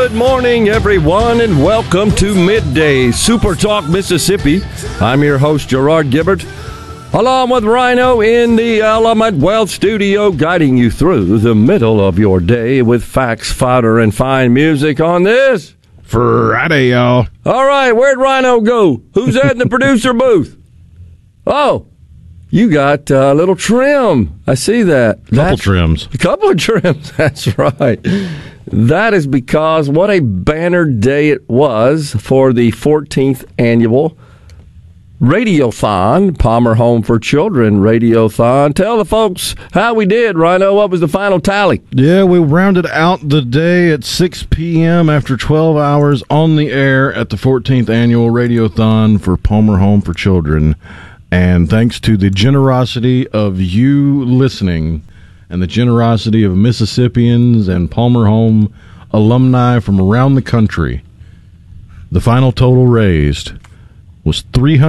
Good morning, everyone, and welcome to Midday Super Talk Mississippi. I'm your host, Gerard Gibbert, along with Rhino in the Element Wealth Studio, guiding you through the middle of your day with facts, fodder, and fine music on this Friday, y'all. All right, where'd Rhino go? Who's at in the producer booth? Oh, you got a little trim. I see that. Trims. A couple of trims, that's right. That is because what a banner day it was for the 14th annual Radiothon, Palmer Home for Children Radiothon. Tell the folks how we did, Rhino. What was the final tally? Yeah, we rounded out the day at 6 p.m. after 12 hours on the air at the 14th annual Radiothon for Palmer Home for Children. And thanks to the generosity of you listening and the generosity of Mississippians and Palmer Home alumni from around the country, the final total raised was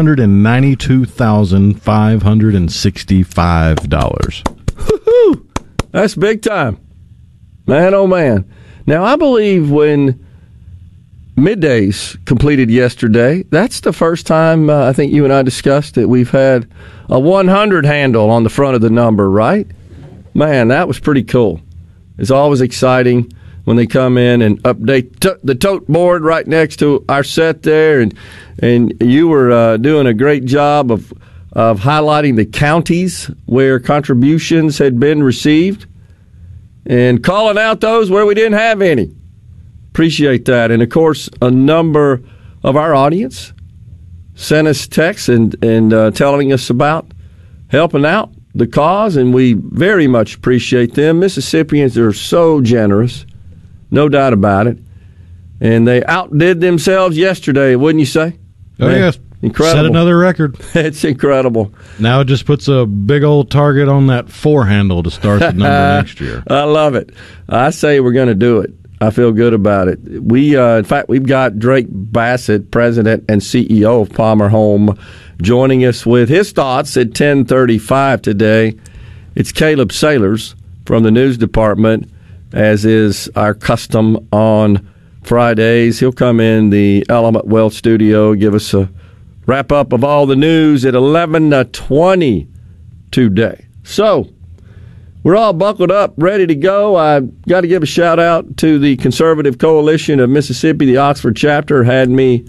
$392,565. Woo-hoo! That's big time. Man, oh man. Now, I believe when Middays completed yesterday, that's the first time I think you and I discussed that we've had a 100 handle on the front of the number, right? Man, that was pretty cool. It's always exciting when they come in and update the tote board right next to our set there, and you were doing a great job of highlighting the counties where contributions had been received and calling out those where we didn't have any. Appreciate that. And, of course, a number of our audience sent us texts and telling us about helping out the cause, and we very much appreciate them. Mississippians are so generous, no doubt about it. And they outdid themselves yesterday, wouldn't you say? Oh, man, yes. Incredible. Set another record. It's incredible. Now it just puts a big old target on that 4 handle to start the number next year. I love it. I say we're going to do it. I feel good about it. In fact, we've got Drake Bassett, President and CEO of Palmer Home, joining us with his thoughts at 10:35 today. It's Caleb Sailors from the news department, as is our custom on Fridays. He'll come in the Element Wealth Studio, give us a wrap-up of all the news at 11:20 today. So, we're all buckled up, ready to go. I've got to give a shout-out to the Conservative Coalition of Mississippi. The Oxford chapter had me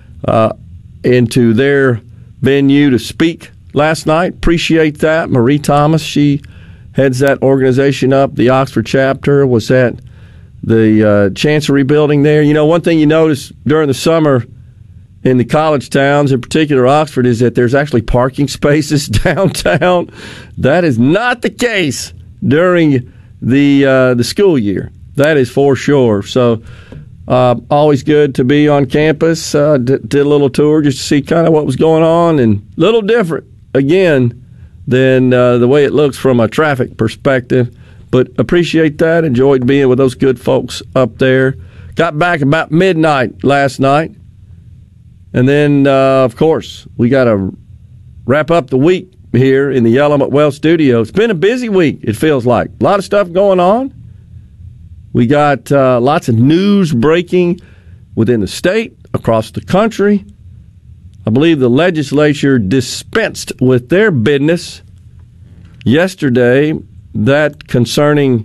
into their venue to speak last night. Appreciate that. Marie Thomas, she heads that organization up. The Oxford chapter was at the Chancery building there. You know, one thing you notice during the summer in the college towns, in particular Oxford, is that there's actually parking spaces downtown. That is not the case during the school year. That is for sure. So always good to be on campus. Did a little tour just to see kind of what was going on, and a little different, again, than the way it looks from a traffic perspective. But appreciate that. Enjoyed being with those good folks up there. Got back about midnight last night. And then, of course, we got to wrap up the week here in the Element Wealth Studio. It's been a busy week, it feels like. A lot of stuff going on. We got lots of news breaking within the state, across the country. I believe the legislature dispensed with their business yesterday, that concerning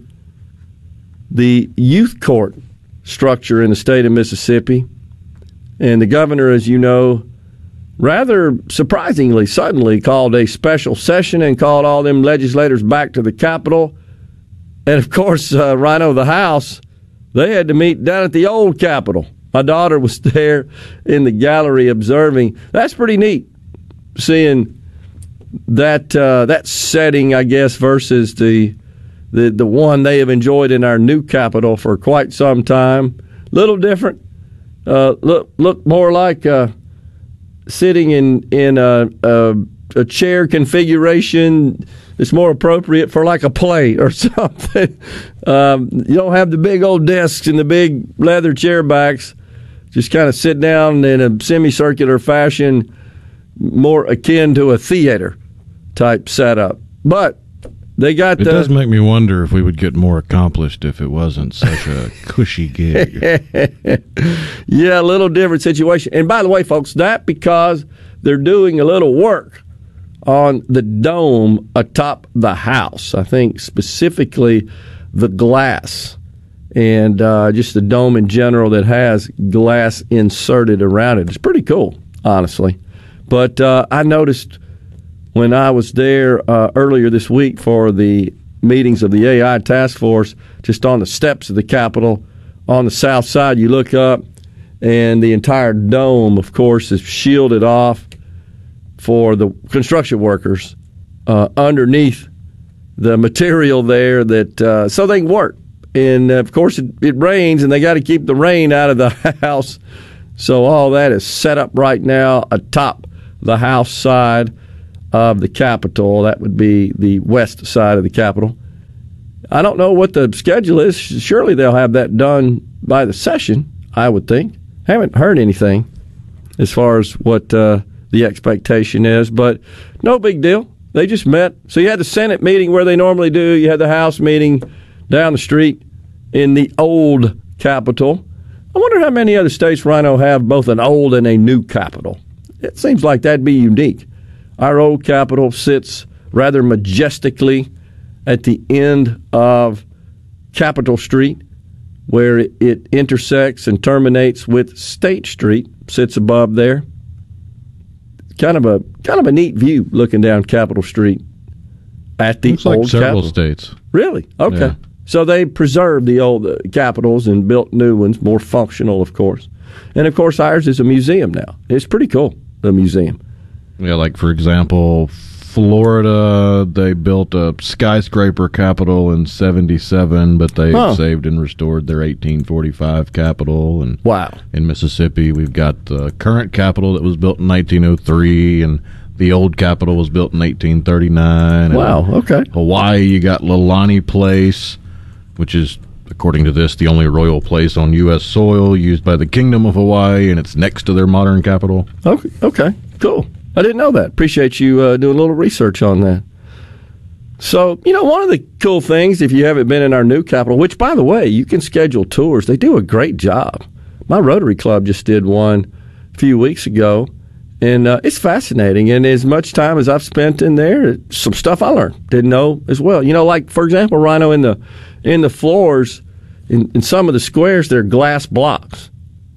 the youth court structure in the state of Mississippi. And the governor, as you know, rather surprisingly, suddenly called a special session and called all them legislators back to the Capitol. And, of course, Rhino, the House, they had to meet down at the old Capitol. My daughter was there in the gallery observing. That's pretty neat, seeing that setting, I guess, versus the one they have enjoyed in our new Capitol for quite some time. Little different. Look more like sitting in a chair configuration that's more appropriate for like a play or something. You don't have the big old desks and the big leather chair backs. Just kind of sit down in a semicircular fashion, more akin to a theater type setup. But They got. It does make me wonder if we would get more accomplished if it wasn't such a cushy gig. Yeah, a little different situation. And by the way, folks, that because they're doing a little work on the dome atop the house. I think specifically the glass and just the dome in general that has glass inserted around it. It's pretty cool, honestly. But I noticed when I was there earlier this week for the meetings of the AI task force, just on the steps of the Capitol, on the south side, you look up, and the entire dome, of course, is shielded off for the construction workers underneath the material there that so they can work. And, of course, it rains, and they got to keep the rain out of the house. So all that is set up right now atop the house side of the Capitol. That would be the west side of the Capitol. I don't know what the schedule is. Surely they'll have that done by the session, I would think. Haven't heard anything as far as what the expectation is, but no big deal. They just met. So you had the Senate meeting where they normally do. You had the House meeting down the street in the old Capitol. I wonder how many other states, Rhino, have both an old and a new Capitol. It seems like that'd be unique. Our old Capitol sits rather majestically at the end of Capitol Street, where it intersects and terminates with State Street, sits above there. Kind of a neat view looking down Capitol Street at the Looks old like several Capitol. states. Really? Okay. Yeah. So they preserved the old Capitols and built new ones, more functional, of course. And, of course, ours is a museum now. It's pretty cool, the museum. Yeah, like, for example, Florida, they built a skyscraper Capitol in 1977, but they saved and restored their 1845 Capitol. And wow. In Mississippi, we've got the current Capitol that was built in 1903, and the old Capitol was built in 1839. Wow, okay. Hawaii, you got Leilani Place, which is, according to this, the only royal place on U.S. soil used by the Kingdom of Hawaii, and it's next to their modern capital. Okay, cool. I didn't know that. Appreciate you doing a little research on that. So, one of the cool things, if you haven't been in our new Capitol, which, by the way, you can schedule tours. They do a great job. My Rotary Club just did one a few weeks ago, and it's fascinating. And as much time as I've spent in there, some stuff I learned, didn't know as well. Like, for example, Rhino, in the floors, in some of the squares, they're glass blocks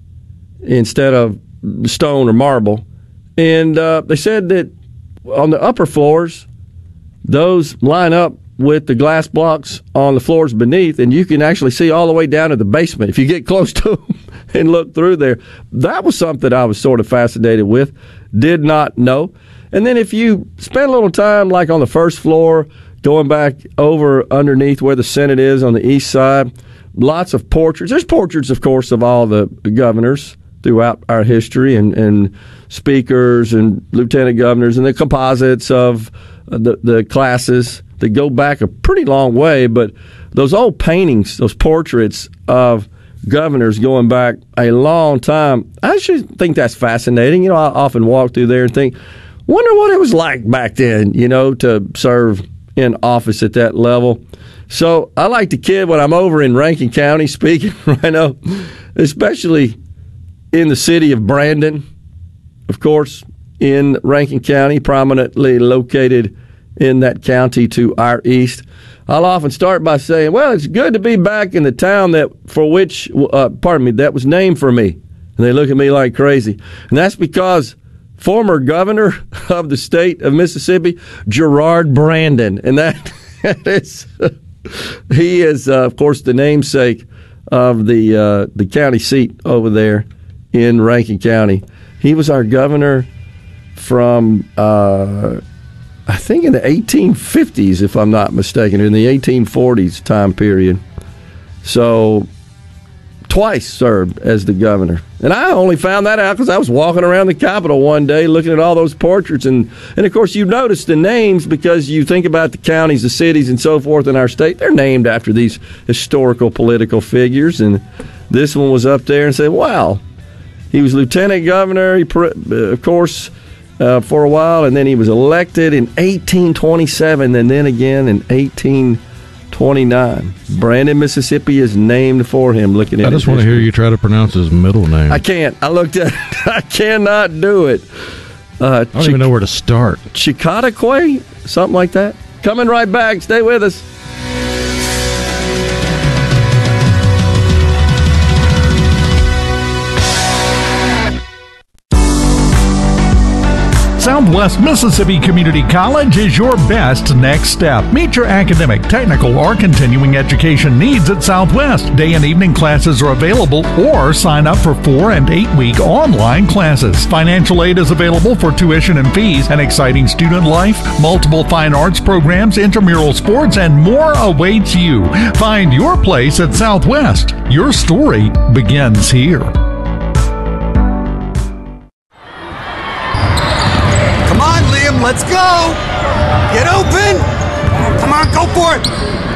instead of stone or marble. And they said that on the upper floors, those line up with the glass blocks on the floors beneath, and you can actually see all the way down to the basement if you get close to them and look through there. That was something I was sort of fascinated with, did not know. And then if you spend a little time, like on the first floor, going back over underneath where the Senate is on the east side, lots of portraits. There's portraits, of course, of all the governors throughout our history, and speakers and lieutenant governors, and the composites of the classes that go back a pretty long way. But those old paintings, those portraits of governors going back a long time, I actually think that's fascinating. I often walk through there and think, wonder what it was like back then, to serve in office at that level. So I like to kid when I'm over in Rankin County speaking, Rhino, especially in the city of Brandon, of course, in Rankin County, prominently located in that county to our east. I'll often start by saying, well, it's good to be back in the town that was named for me. And they look at me like crazy. And that's because former governor of the state of Mississippi, Gerard Brandon, and he is, of course, the namesake of the county seat over there in Rankin County. He was our governor from, I think, in the 1850s, if I'm not mistaken, or in the 1840s time period. So twice served as the governor. And I only found that out because I was walking around the Capitol one day looking at all those portraits. And of course, you notice the names because you think about the counties, the cities, and so forth in our state. They're named after these historical political figures. And this one was up there and said, wow, he was lieutenant governor. He, of course, for a while, and then he was elected in 1827, and then again in 1829. Brandon, Mississippi is named for him. Looking at I just want to hear you try to pronounce his middle name. I can't. I looked at it. I cannot do it. I don't even know where to start. Chicataquay? Something like that. Coming right back. Stay with us. Southwest Mississippi Community College is your best next step. Meet your academic, technical, or continuing education needs at Southwest. Day and evening classes are available, or sign up for 4- and 8-week online classes. Financial aid is available for tuition and fees, an exciting student life, multiple fine arts programs, intramural sports, and more awaits you. Find your place at Southwest. Your story begins here. Let's go! Get open! Come on, go for it!